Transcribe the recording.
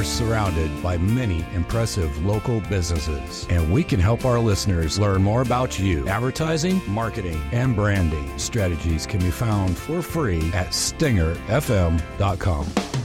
surrounded by many impressive local businesses, and we can help our listeners learn more about you. Advertising, marketing, and branding strategies can be found for free at stingerfm.com.